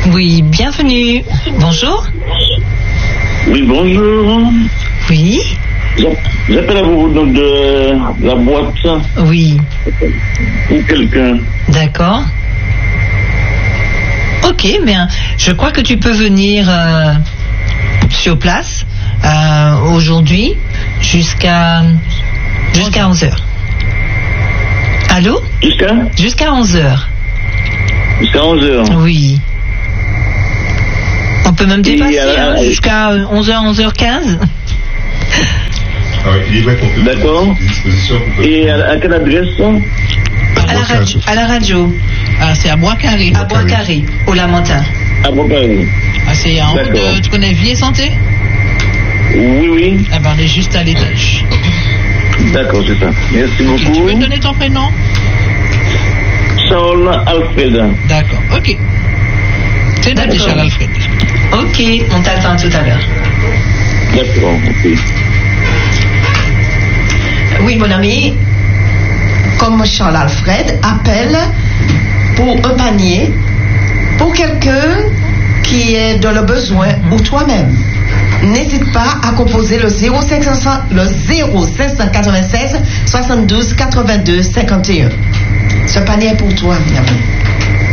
Oui, bienvenue. Bonjour. Oui, bonjour. Oui. J'appelle à vous donc de la boîte. Oui. Ou quelqu'un. D'accord. Ok, bien. Je crois que tu peux venir sur place aujourd'hui jusqu'à 11h. Allô? Jusqu'à 11h. Jusqu'à 11h. Oui. On peut même dépasser jusqu'à 11h, 11h15. Il est vrai qu'on peut. D'accord. Et à quelle adresse? À la radio. Ah, c'est à Bois-Carré. À Bois-Carré, au Lamentin. À Bois-Carré. Ah, c'est en haut de... Tu connais Vie et Santé? Oui. Ah ben, on est juste à l'étage. D'accord, c'est ça. Merci beaucoup. Tu peux me donner ton prénom? Charles Alfred. D'accord, ok. C'est noté, Charles Alfred. Ok, on t'attend tout à l'heure. D'accord, ok. Oui, mon ami, comme Charles Alfred, appelle pour un panier pour quelqu'un qui est dans le besoin ou toi-même. N'hésite pas à composer le 0596 72 82 51. Ce panier est pour toi, mon ami.